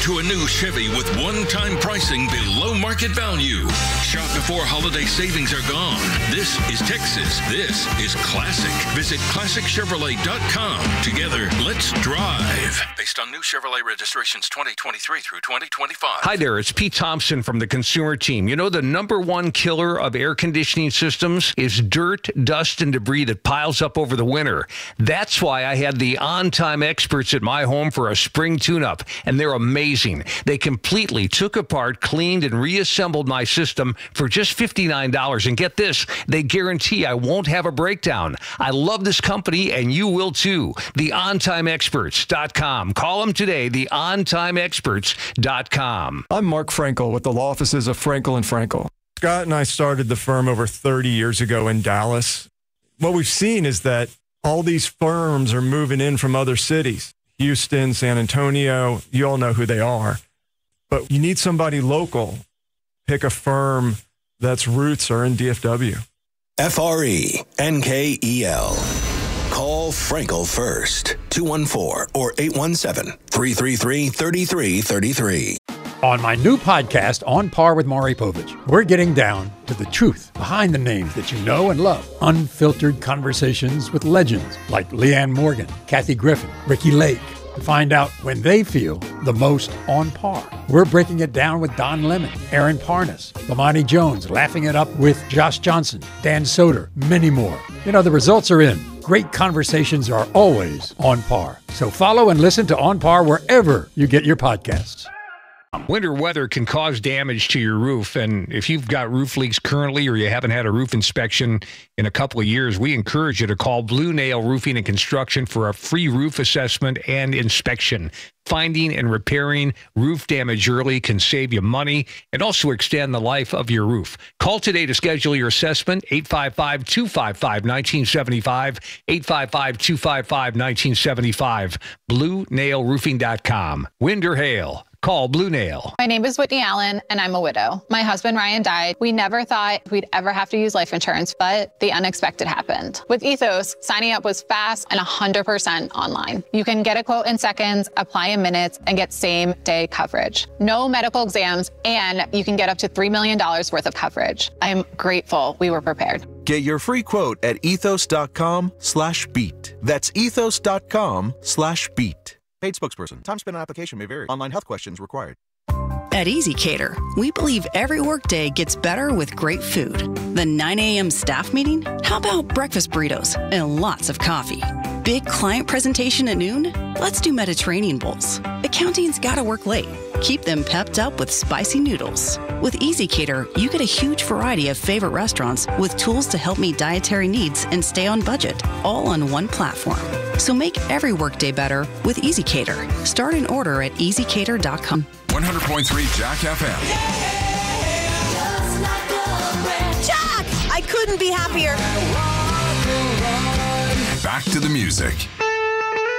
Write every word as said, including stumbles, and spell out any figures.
to a new Chevy with one-time pricing below market value. Shop before holiday savings are gone. This is Texas. This is classic. Visit classic chevrolet dot com. Together, let's drive. Based on new Chevrolet registrations twenty twenty-three through twenty twenty-five. Hi there, it's Pete Thompson from the Consumer Team. You know, the number one killer of air conditioning systems is dirt, dust, and debris that piles up over the winter. That's why I had the on-time experts at my home for a spring tune-up, and they're amazing. They completely took apart, cleaned, and reassembled my system for just fifty-nine dollars. And get this, they guarantee I won't have a breakdown. I love this company, and you will too. the on time experts dot com. Call them today, the on time experts dot com. I'm Mark Frankel with the law offices of Frankel and Frankel. Scott and I started the firm over thirty years ago in Dallas. What we've seen is that all these firms are moving in from other cities. Houston, San Antonio, you all know who they are. But you need somebody local. Pick a firm that's roots are in D F W. F R E N K E L. Call Frankel first. two one four or eight one seven, three three three, three three three three. On my new podcast, On Par with Maury Povich, we're getting down to the truth behind the names that you know and love. Unfiltered conversations with legends like Leanne Morgan, Kathy Griffin, Ricky Lake, to find out when they feel the most on par. We're breaking it down with Don Lemon, Aaron Parnas, Lamani Jones, laughing it up with Josh Johnson, Dan Soder, many more. You know, the results are in. Great conversations are always on par. So follow and listen to On Par wherever you get your podcasts. Winter weather can cause damage to your roof, and if you've got roof leaks currently or you haven't had a roof inspection in a couple of years, we encourage you to call Blue Nail Roofing and Construction for a free roof assessment and inspection. Finding and repairing roof damage early can save you money and also extend the life of your roof. Call today to schedule your assessment, eight five five, two five five, one nine seven five, eight five five, two five five, one nine seven five, blue nail roofing dot com. Wind or hail, call Blue Nail. My name is Whitney Allen, and I'm a widow. My husband, Ryan, died. We never thought we'd ever have to use life insurance, but the unexpected happened. With Ethos, signing up was fast and one hundred percent online. You can get a quote in seconds, apply in minutes, and get same-day coverage. No medical exams, and you can get up to three million dollars worth of coverage. I'm grateful we were prepared. Get your free quote at ethos.com slash beat. That's ethos.com slash beat. Paid spokesperson. Time spent on application may vary. Online health questions required. At EasyCater, we believe every workday gets better with great food. The nine a.m. staff meeting? How about breakfast burritos and lots of coffee? Big client presentation at noon? Let's do Mediterranean bowls. Accounting's gotta work late. Keep them pepped up with spicy noodles. With EasyCater, you get a huge variety of favorite restaurants with tools to help meet dietary needs and stay on budget, all on one platform. So make every workday better with EasyCater. Start an order at easy cater dot com. one hundred point three Jack F M. Jack! I couldn't be happier. Back to the music.